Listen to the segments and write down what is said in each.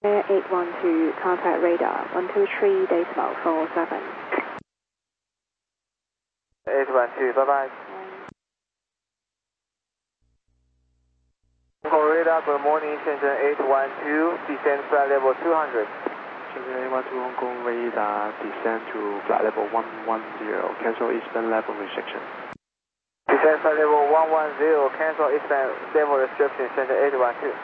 Air 812, contact radar 123.47. 812, bye-bye. Hong Kong radar, good morning, Shenzhen 812, descend flight level 200. Shenzhen 812 Hong Kong radar, descend to flight level 110, cancel eastbound level restriction. Descend flight level 110, cancel eastbound level restriction, Shenzhen 812.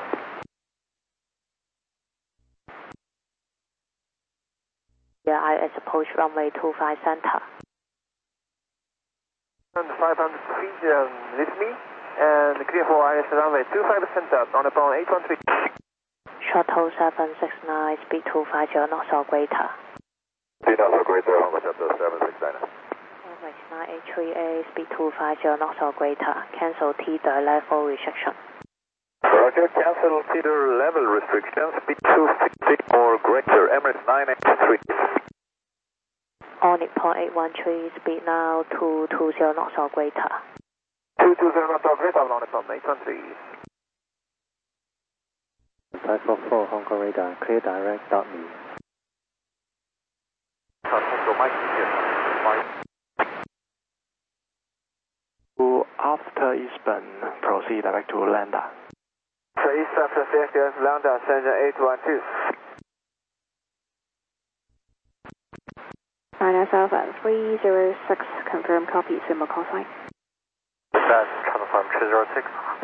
IS approach runway 25 center. 500 feet, lift me, and clear for IS runway 25 center, on upon 813. Shuttle 769, speed 250 knots or greater. 3 knots or greater, Hong Kong Shuttle 769. Average 983A, speed 250 knots or greater. Cancel T-dir level restriction. Roger, cancel T-dir level restriction, speed 250 or greater, Emirates 983. All Nippon 813, speed now 220 knots or greater. 220 knots or greater, on Nippon 813. 544 Hong Kong radar, clear direct, dot me. After eastbound, proceed direct to Lambda. So eastbound proceed to Lambda, Shenzhen 812. China Southbound 306, confirm copy, symbol call sign. That's confirm 306.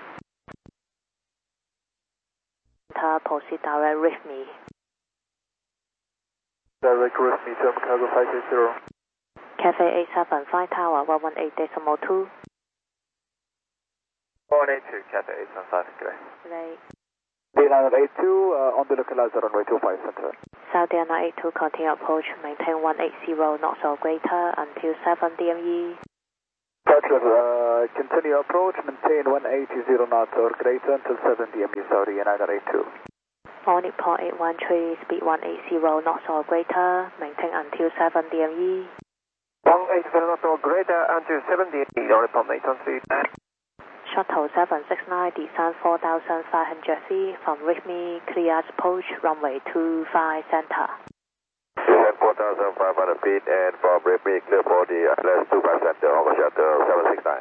Proceed direct with me. Direct with me, German Cargo 580. Cafe 87, flight tower 118.2. 182, Cafe 815, correct. Delay. D982, on the localizer runway 25 center. Saudi 982, continue approach, maintain 180 knots or greater until 7 DME. Roger, continue approach, maintain 180 knots or greater until 7 DME, Saudi 982. All Nippon 813, speed 180 knots or greater, maintain until 7 DME. 180 knots or greater until 7 DME, all Nippon 813. Shuttle 769, descend 4,500 feet from Rigme, clear approach, runway 25 center. Descend 4,500 feet and from Rigme, clear for the ILS 25 center, Hong Kong Shuttle 769.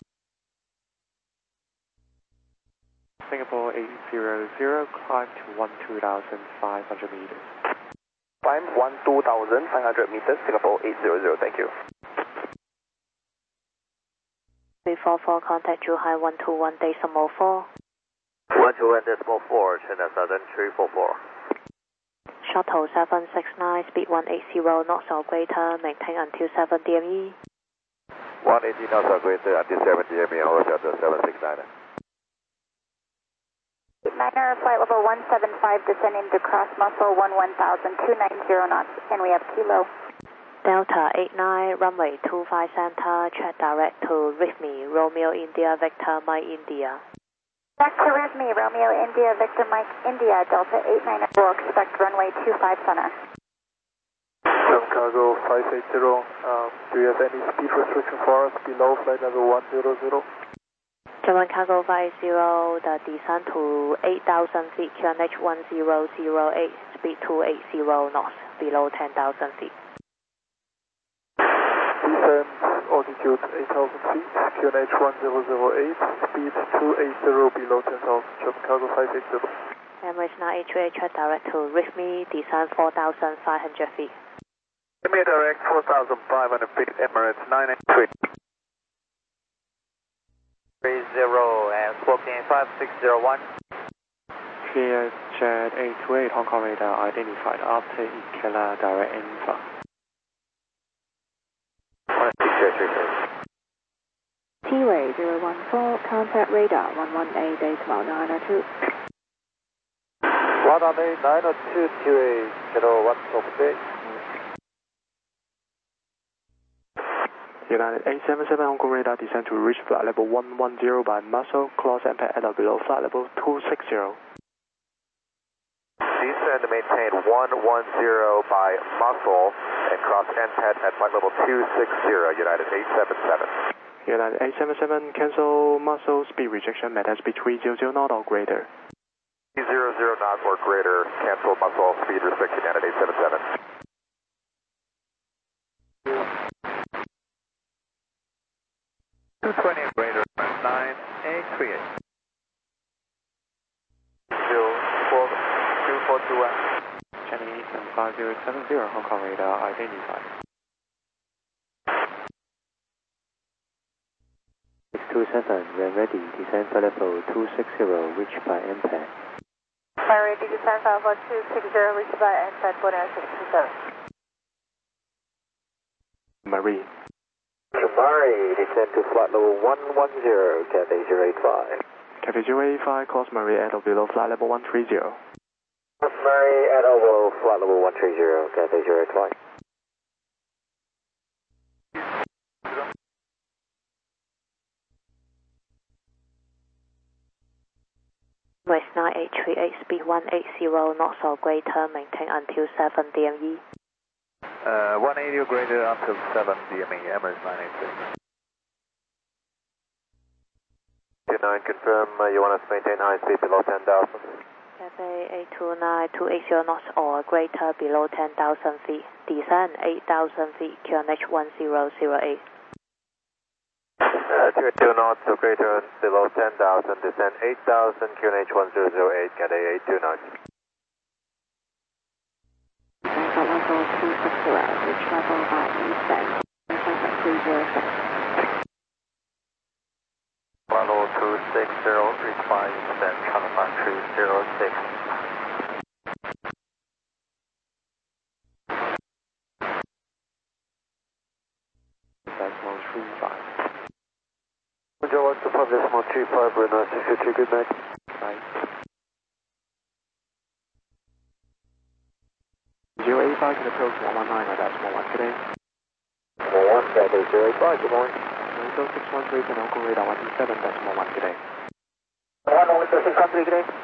Singapore 800, climb to 12,500 meters. Climb 12,500 meters, Singapore 800, thank you. 344, contact Zhuhai 121.4. 121.4, China Southern 344. Shuttle 769, speed 180 knots or greater, maintain until 7 DME. 180 knots or greater until 7 DME, Hong Kong Shuttle 769. Niner, flight level 175, descending to cross muscle 1000, 290 knots, and we have kilo. Delta 89, runway 25 center, check direct to Rigme, Romeo India, Victor Mike India. Back to Rigme, Romeo India, Victor Mike India, Delta 89, will expect runway 25 center. German Cargo 580, do you have any speed restriction for us below flight level 100? German Cargo 50, the descent to 8,000 feet, QNH 1008, speed 280 knots, below 10,000 feet. Descent altitude 8,000 feet, QNH 1008, speed 280 below 10,000, German Cargo 580. Emirates 983, check direct to Rigme, descent 4,500 feet. Give me direct 4,500 feet, Emirates 983. 30 and scorpion 5601. Clear Jet 828 Hong Kong radar identified after Ikela direct infra. 16033. T-Way 014, contact radar 118.902. 118.902, T-Way 014. United 877 Hong Kong radar descend to reach flight level 110 by muscle, cross impact at or below flight level 260. Descend to maintain 110 by muscle and cross impact at flight level 260, United 877. United 877, cancel muscle speed rejection, maintain speed 300 knot or greater. 00 knots or greater, cancel muscle, speed restriction at 877. Greater, 9838. 2421. Chinese and 5070, Hong Kong radar identified. 627, when ready, descend for level 260, reached by MPAD. Fire ready, descend for level 260, reached by MPAD 49627. Marie. Murray, descend to flight level 110, Cathay 085. Cathay 085, cross Marie at or below flight level 130. Murray at or below flight level 130, Cathay 085. West 9838, speed 180 knots or greater, maintain until 7 DME. 180 or greater until 7 DME, Emirates 986. 29, confirm you want us to maintain high speed below 10,000. Cathay 829, 280 knots or greater, below 10,000 feet. Descend 8,000 feet, QNH 1008. 282 knots or greater below 10,000, descend 8,000, QNH 1008, Cathay 82 knots. Descend for level 260, reach level by Eastern, descend for 306. Level 260, reach by Eastern, Changfang 306. Decimal 35. Roger, what's the decimal 35, Bruno 63, good night. Right. 085 can approach 119 at decimal 1 today. 1 Cathay 085, good morning. Window 613 and Hong Kong radar 127 decimal 1 today. 1 Window 613, good day.